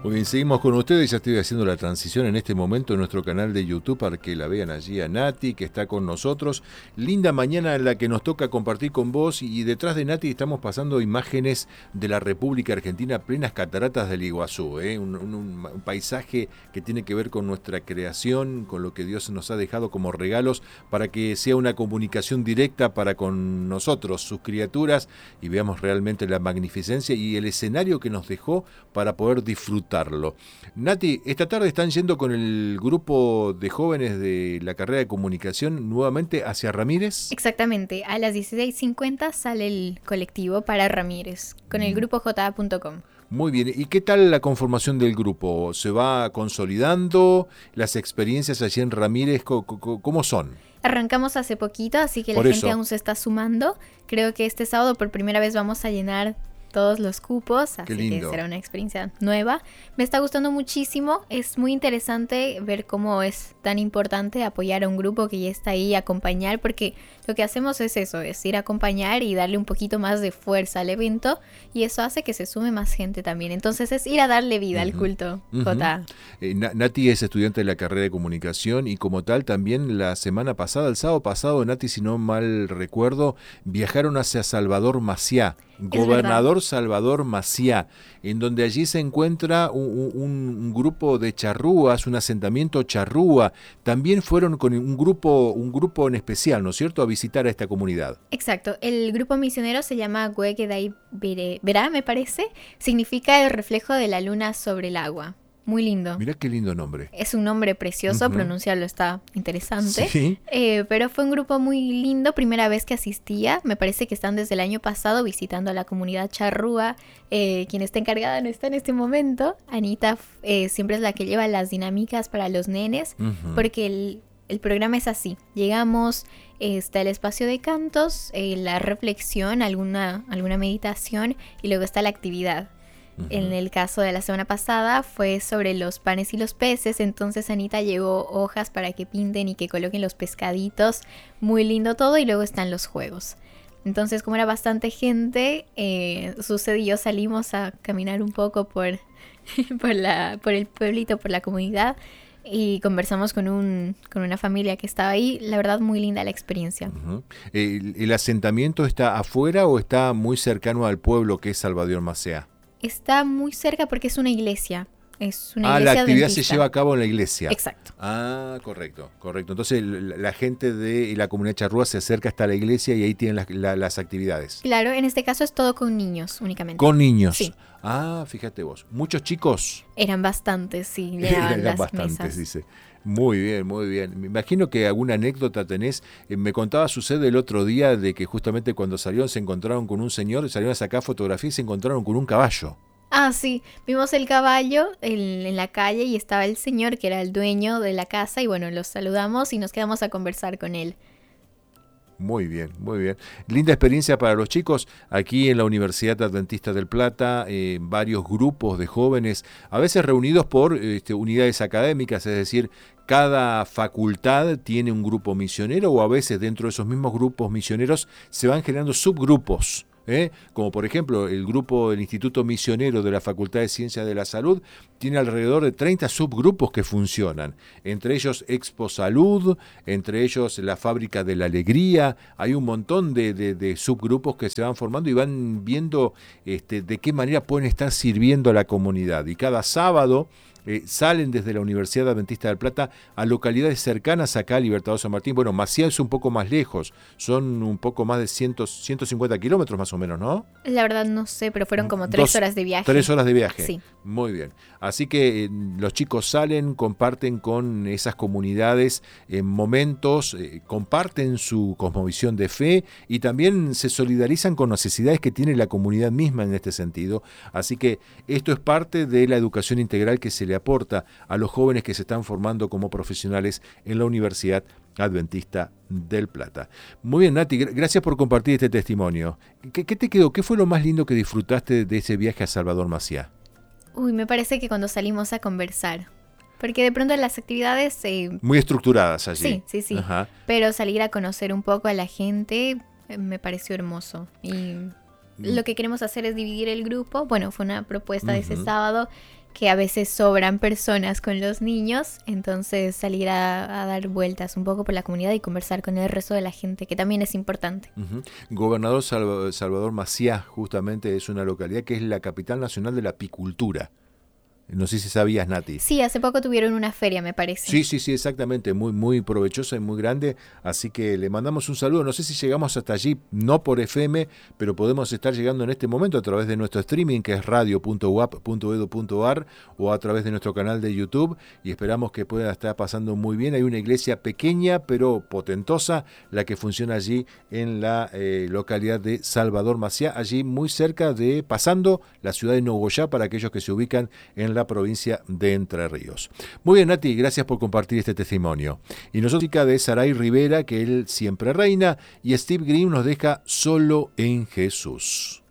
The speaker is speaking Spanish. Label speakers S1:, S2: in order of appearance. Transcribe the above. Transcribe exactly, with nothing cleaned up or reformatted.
S1: Muy bien, seguimos con ustedes. Ya estoy haciendo la transición en este momento en nuestro canal de YouTube para que la vean allí a Nati, que está con nosotros. Linda mañana en la que nos toca compartir con vos, y detrás de Nati estamos pasando imágenes de la República Argentina, plenas cataratas del Iguazú, ¿eh? un, un, un paisaje que tiene que ver con nuestra creación, con lo que Dios nos ha dejado como regalos para que sea una comunicación directa para con nosotros, sus criaturas, y veamos realmente la magnificencia y el escenario que nos dejó para poder disfrutar. Nati, esta tarde están yendo con el grupo de jóvenes de la carrera de comunicación nuevamente hacia Ramírez.
S2: Exactamente, a las dieciséis cincuenta sale el colectivo para Ramírez con el grupo j a punto com.
S1: Muy bien, ¿y qué tal la conformación del grupo? ¿Se va consolidando? ¿Las experiencias allí en Ramírez cómo son?
S2: Arrancamos hace poquito, así que
S1: Por
S2: la
S1: eso.
S2: gente aún se está sumando. Creo que este sábado por primera vez vamos a llenar todos los cupos, así que será una experiencia nueva. Me está gustando muchísimo, es muy interesante ver cómo es tan importante apoyar a un grupo que ya está ahí, acompañar, porque lo que hacemos es eso, es ir a acompañar y darle un poquito más de fuerza al evento, y eso hace que se sume más gente también. Entonces es ir a darle vida uh-huh. al culto,
S1: uh-huh.
S2: J.
S1: Eh, Nati es estudiante de la carrera de comunicación y como tal también la semana pasada, el sábado pasado, Nati, si no mal recuerdo, viajaron hacia Salvador Maciá. Gobernador Salvador Maciá, en donde allí se encuentra un, un, un grupo de charrúas, un asentamiento charrúa. También fueron con un grupo, un grupo en especial, ¿no es cierto?, a visitar a esta comunidad.
S2: Exacto, el grupo misionero se llama Huequedai Verá, me parece, significa el reflejo de la luna sobre el agua. Muy lindo.
S1: Mirá qué lindo nombre.
S2: Es un nombre precioso, uh-huh. pronunciarlo está interesante.
S1: Sí.
S2: Eh, pero fue un grupo muy lindo, primera vez que asistía. Me parece que están desde el año pasado visitando a la comunidad charrúa. Eh, quien está encargada no está en este momento. Anita eh, siempre es la que lleva las dinámicas para los nenes, uh-huh. porque el, el programa es así. Llegamos, eh, está el espacio de cantos, eh, la reflexión, alguna, alguna meditación y luego está la actividad. Uh-huh. En el caso de la semana pasada fue sobre los panes y los peces, entonces Anita llevó hojas para que pinten y que coloquen los pescaditos, muy lindo todo, y luego están los juegos. Entonces, como era bastante gente, eh, Suced y yo salimos a caminar un poco por, por, la, por el pueblito, por la comunidad, y conversamos con un con una familia que estaba ahí. La verdad, muy linda la experiencia.
S1: Uh-huh. ¿El, ¿El asentamiento está afuera o está muy cercano al pueblo que es Salvador Maciá?
S2: Está muy cerca porque es una iglesia. Es una
S1: ah,
S2: iglesia
S1: la actividad
S2: adventista.
S1: Se lleva a cabo en la iglesia.
S2: Exacto.
S1: Ah, correcto, correcto. Entonces la, la gente de la comunidad charrúa se acerca hasta la iglesia y ahí tienen las, la, las actividades.
S2: Claro, en este caso es todo con niños únicamente.
S1: ¿Con niños?
S2: Sí.
S1: Ah, fíjate vos. ¿Muchos chicos?
S2: Eran bastantes, sí.
S1: Eran
S2: las
S1: bastantes,
S2: mesas.
S1: dice. Muy bien, muy bien. Me imagino que alguna anécdota tenés. Eh, me contaba Sucede el otro día de que justamente cuando salieron se encontraron con un señor, salieron a sacar fotografías y se encontraron con un caballo.
S2: Ah, sí, vimos el caballo en, en la calle y estaba el señor que era el dueño de la casa y bueno, los saludamos y nos quedamos a conversar con él.
S1: Muy bien, muy bien. Linda experiencia para los chicos aquí en la Universidad Adventista del Plata, eh, varios grupos de jóvenes, a veces reunidos por este, unidades académicas, es decir, cada facultad tiene un grupo misionero o a veces dentro de esos mismos grupos misioneros se van generando subgrupos. ¿Eh? Como por ejemplo el grupo del Instituto Misionero de la Facultad de Ciencias de la Salud tiene alrededor de treinta subgrupos que funcionan, entre ellos Expo Salud, entre ellos la Fábrica de la Alegría. Hay un montón de, de, de subgrupos que se van formando y van viendo este, de qué manera pueden estar sirviendo a la comunidad, y cada sábado Eh, salen desde la Universidad Adventista del Plata a localidades cercanas acá a Libertador San Martín. Bueno, Maciá es un poco más lejos, son un poco más de cien, ciento cincuenta kilómetros más o menos, ¿no?
S2: La verdad no sé, pero fueron como tres Dos, horas de viaje.
S1: Tres horas de viaje.
S2: Sí.
S1: Muy bien. Así que eh, los chicos salen, comparten con esas comunidades en eh, momentos, eh, comparten su cosmovisión de fe y también se solidarizan con necesidades que tiene la comunidad misma en este sentido. Así que esto es parte de la educación integral que se le aporta a los jóvenes que se están formando como profesionales en la Universidad Adventista del Plata. Muy bien, Nati, gracias por compartir este testimonio. ¿Qué, qué te quedó? ¿Qué fue lo más lindo que disfrutaste de ese viaje a Salvador Maciá?
S2: Uy, me parece que cuando salimos a conversar, porque de pronto las actividades... Eh,
S1: Muy estructuradas allí.
S2: Sí, sí, sí. Ajá. Pero salir a conocer un poco a la gente eh, me pareció hermoso. Y lo que queremos hacer es dividir el grupo. Bueno, fue una propuesta uh-huh. de ese sábado, que a veces sobran personas con los niños, entonces salir a, a dar vueltas un poco por la comunidad y conversar con el resto de la gente, que también es importante.
S1: Uh-huh. Gobernador Salvador, Salvador Maciá, justamente es una localidad que es la capital nacional de la apicultura. No sé si sabías, Nati.
S2: Sí, hace poco tuvieron una feria, me parece.
S1: Sí, sí, sí, exactamente, muy, muy provechosa y muy grande, así que le mandamos un saludo. No sé si llegamos hasta allí, no por F M, pero podemos estar llegando en este momento a través de nuestro streaming, que es radio punto u a p punto e d u punto a r, o a través de nuestro canal de YouTube, y esperamos que pueda estar pasando muy bien. Hay una iglesia pequeña, pero potentosa, la que funciona allí en la eh, localidad de Salvador Maciá, allí muy cerca de, pasando la ciudad de Nogoyá, para aquellos que se ubican en la provincia de Entre Ríos. Muy bien, Nati, gracias por compartir este testimonio. Y nosotros, música de Saray Rivera, que él siempre reina, y Steve Green nos deja Solo en Jesús.